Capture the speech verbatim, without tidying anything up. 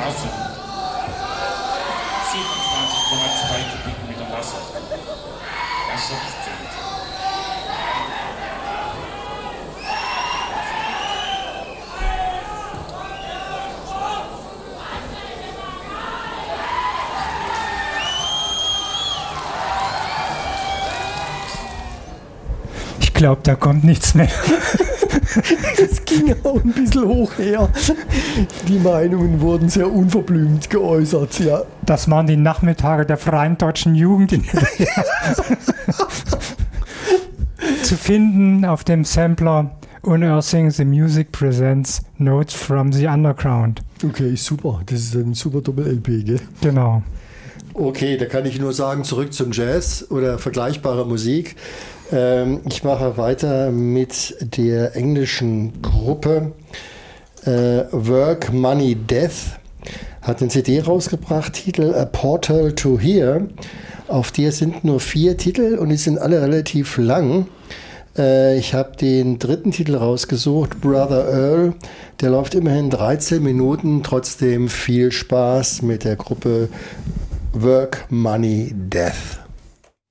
Masse. siebenundzwanzig Komma zwei Kubikmeter Wasser. Wasserbestand. Ich glaube, da kommt nichts mehr. Das ging auch ein bisschen hoch her. Die Meinungen wurden sehr unverblümt geäußert, ja. Das waren die Nachmittage der Freien Deutschen Jugend in zu finden auf dem Sampler Unearthing the Music Presents Notes from the Underground. Okay, super. Das ist ein super Doppel-L P, gell? Genau. Okay, da kann ich nur sagen, zurück zum Jazz oder vergleichbarer Musik. Ähm, ich mache weiter mit der englischen Gruppe äh, Work, Money, Death. Hat eine C D rausgebracht, Titel A Portal to Here. Auf der sind nur vier Titel und die sind alle relativ lang. Äh, ich habe den dritten Titel rausgesucht, Brother Earl. Der läuft immerhin dreizehn Minuten. Trotzdem viel Spaß mit der Gruppe Work, Money, Death.